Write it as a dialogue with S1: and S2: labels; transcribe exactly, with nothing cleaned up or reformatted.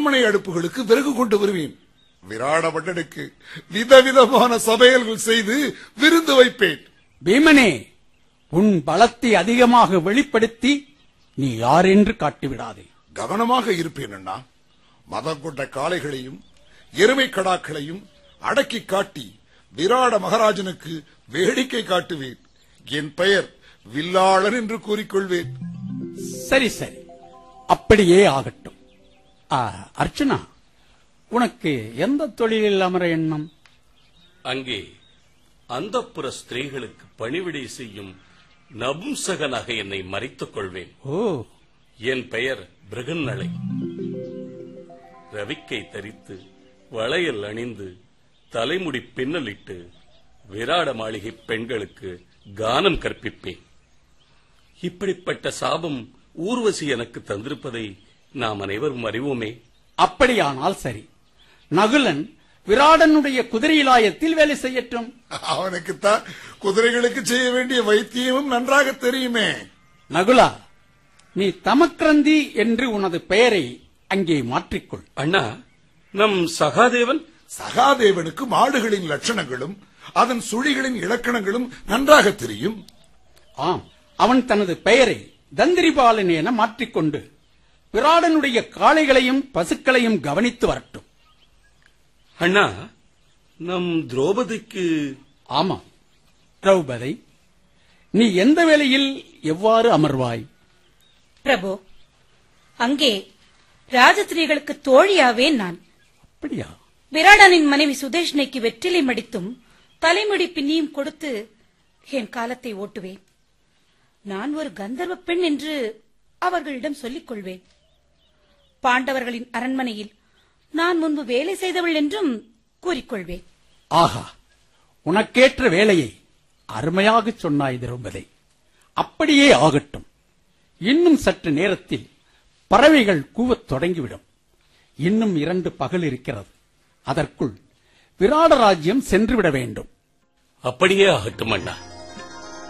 S1: அரண்மனை அடுப்புகளுக்கு விறகு கொண்டு வருவேன். விராட மன்னனுக்கு விதவிதமான சமையல்கள் செய்து விருந்து வைப்பேன்.
S2: பீமனே, உன் பலத்தை அதிகமாக வெளிப்படுத்தி நீ யார் என்று காட்டிவிடாதே.
S1: கவனமாக இருப்பேன் அண்ணா. மதம் கொண்ட காளைகளையும் எருமை கடாக்களையும் அடக்கி காட்டி விராட மகாராஜனுக்கு வேடிக்கை காட்டுவேன். என் பெயர் வில்லாளன் என்று கூறிக்கொள்வேன்.
S2: சரி சரி, அப்படியே ஆகட்டும். அர்ச்சனா, உனக்கு எந்த தொழிலில் அமர எண்ணம்?
S3: அங்கே அந்தப்புற ஸ்திரீகளுக்கு பணிவிடை செய்யும் நபும்சகனாக என்னை மறைத்துக் கொள்வேன்.
S2: ஓ,
S3: என் பெயர் பிருகன்னலை. ரவிக்கை தரித்து வளையல் அணிந்து தலைமுடி பின்னலிட்டு விராட மாளிகை பெண்களுக்கு கானம் கற்பிப்பேன். இப்படிப்பட்ட சாபம் ஊர்வசி எனக்கு தந்திருப்பதை நாம் அனைவரும் அறிவோமே.
S2: அப்படியானால் சரி, நகுலன் விராடனுடைய குதிரையிலாயத்தில் வேலை செய்யட்டும்.
S1: அவனுக்குத்தான் குதிரைகளுக்கு செய்ய வேண்டிய வைத்தியமும் நன்றாக தெரியுமே.
S2: நகுலா, நீ தமக்ரந்தி என்று உனது பெயரை அங்கே மாற்றிக்கொள்.
S3: அண்ணா, நம் சகாதேவன்?
S1: சகாதேவனுக்கு மாடுகளின் லட்சணங்களும் அதன் சுழிகளின் இலக்கணங்களும் நன்றாக தெரியும்.
S2: ஆம், அவன் தனது பெயரை தந்திரிபாலன் என மாற்றிக்கொண்டு விராடனுடைய காளைகளையும் பசுக்களையும் கவனித்து வரட்டும்.
S3: அண்ணா, நம் திரௌபதிக்கு?
S2: ஆமாம் திரௌபதி, நீ எந்த வேளையில் எவ்வாறு அமர்வாய்?
S4: பிரபு, அங்கே ராஜஸ்திரீகளுக்கு தோழியாவேன் நான்.
S2: அப்படியா?
S4: விராடனின் மனைவி சுதேஷ்ணைக்கு வெற்றிலை மடித்தும் தலைமுடி பின்னியும் கொடுத்து என் காலத்தை ஓட்டுவேன். நான் ஒரு கந்தர்வ பெண் என்று அவர்களிடம் சொல்லிக் கொள்வேன். பாண்டவர்களின் அரண்மனையில் நான் முன்பு வேலை செய்தவள் என்றும் கூறிக்கொள்வேன்.
S2: ஆஹா, உனக்கேற்ற வேலையை அருமையாக சொன்னாய் திரௌபதி. அப்படியே ஆகட்டும். இன்னும் சற்று நேரத்தில் பறவைகள் கூவத் தொடங்கிவிடும். இன்னும் இரண்டு பகல் இருக்கிறது. அதற்குள் விராட ராஜ்யம் சென்றுவிட வேண்டும்.
S3: அப்படியே ஆகட்டும் அண்ணா.